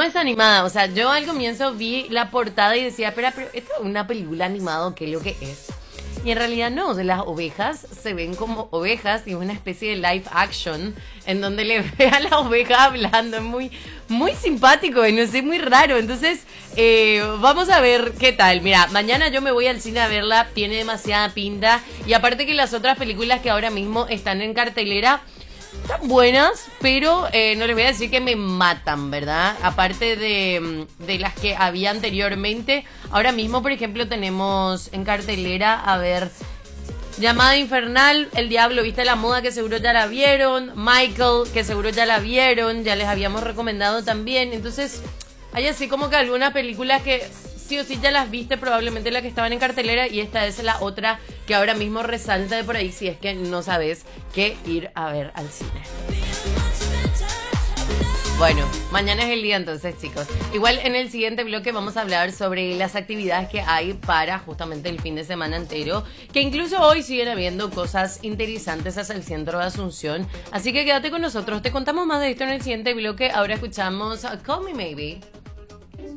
es animada, o sea, yo al comienzo vi la portada y decía, pero ¿esto es una película animada? ¿Qué es lo que es? Y en realidad no, o sea, las ovejas se ven como ovejas y es una especie de live action en donde le ve a la oveja hablando. Es muy, muy simpático y no sé, muy raro. Entonces, vamos a ver qué tal. Mira, mañana yo me voy al cine a verla, tiene demasiada pinta. Y aparte que las otras películas que ahora mismo están en cartelera están buenas, pero no les voy a decir que me matan, ¿verdad? Aparte de las que había anteriormente. Ahora mismo, por ejemplo, tenemos en cartelera, a ver, Llamada Infernal, El Diablo Viste la Moda, que seguro ya la vieron, Michael, que seguro ya la vieron, ya les habíamos recomendado también. Entonces, hay así como que algunas películas que sí o sí ya las viste, probablemente la que estaban en cartelera, y esta es la otra que ahora mismo resalta de por ahí si es que no sabes qué ir a ver al cine. Bueno, mañana es el día entonces, chicos. Igual en el siguiente bloque vamos a hablar sobre las actividades que hay para justamente el fin de semana entero, que incluso hoy siguen habiendo cosas interesantes hacia el centro de Asunción. Así que quédate con nosotros, te contamos más de esto en el siguiente bloque. Ahora escuchamos Call Me Maybe.